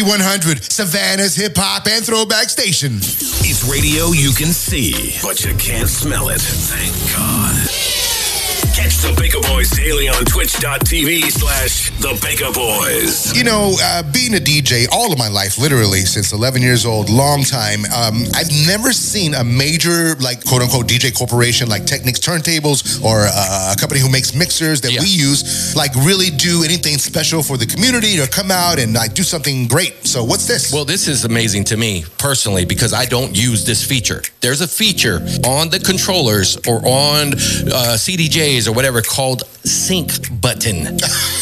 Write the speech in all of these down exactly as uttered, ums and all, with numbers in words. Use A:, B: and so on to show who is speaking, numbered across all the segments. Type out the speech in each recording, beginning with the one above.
A: one hundred, Savannah's hip hop and throwback station.
B: It's radio you can see, but you can't smell it. Thank God. Catch the Baker Boys daily on twitch.tv slash the Baker Boys.
A: You know, uh, being a D J all of my life, literally since eleven years old, long time, um, I've never seen a major, like, quote unquote, D J corporation like Technics Turntables or uh, a company who makes mixers that yeah. we use, like, really do anything special for the community or come out and like do something great. So what's this?
C: Well, this is amazing to me personally because I don't use this feature. There's a feature on the controllers or on uh, C D Js or whatever called sync button.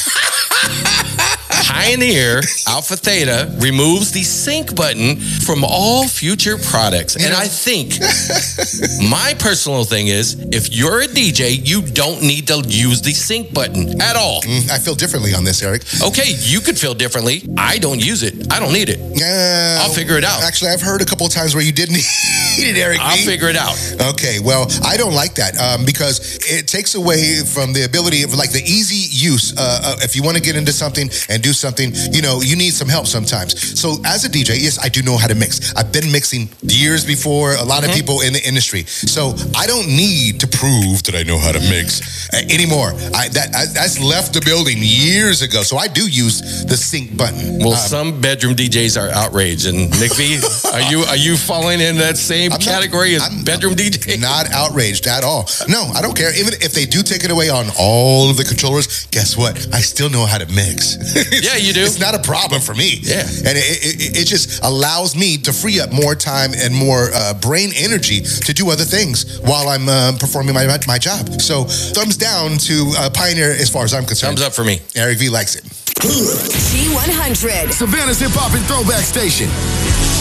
C: Pioneer Alpha Theta removes the sync button from all future products. And I think my personal thing is, if you're a D J, you don't need to use the sync button at all.
A: Mm, I feel differently on this, Eric.
C: Okay, you could feel differently. I don't use it. I don't need it.
A: Uh,
C: I'll figure it out.
A: Actually, I've heard a couple of times where you didn't need it, Eric.
C: I'll
A: me.
C: figure it out.
A: Okay, well, I don't like that um, because it takes away from the ability of, like, the easy use. Uh, uh, if you want to get into something and do something, you know, you need some help sometimes. So as a D J, yes, I do know how to mix. I've been mixing years before a lot of mm-hmm. people in the industry. So I don't need to prove that I know how to mix uh, anymore. I, that I, that's left the building years ago. So I do use the sync button.
C: Well,
A: um,
C: some bedroom D Js are outraged. And Nick V, are you are you falling in that same I'm category not, as I'm, bedroom D J?
A: Not outraged at all. No, I don't care. Even if they do take it away on all of the controllers, guess what? I still know how to mix.
C: Yeah, you do.
A: It's not a problem for me.
C: Yeah.
A: And it, it, it just allows me to free up more time and more uh, brain energy to do other things while I'm uh, performing my my job. So thumbs down to uh, Pioneer as far as I'm concerned.
C: Thumbs up for me.
A: Eric V likes it.
D: G one hundred.
E: Savannah's hip hop and throwback station.